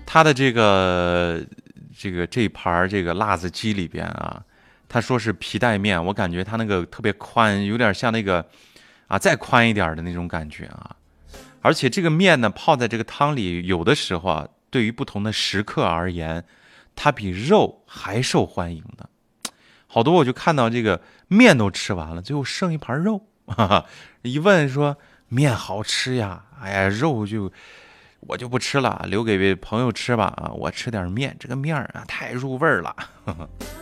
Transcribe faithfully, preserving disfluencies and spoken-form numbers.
他的这个这个这一盘这个辣子鸡里边啊，他说是皮带面，我感觉他那个特别宽，有点像那个啊再宽一点的那种感觉啊。而且这个面呢泡在这个汤里，有的时候啊，对于不同的食客而言，它比肉还受欢迎的。好多我就看到这个面都吃完了，最后剩一盘肉，哈哈，一问说面好吃呀，哎呀，肉就我就不吃了，留给朋友吃吧啊，我吃点面，这个面啊太入味儿了。呵呵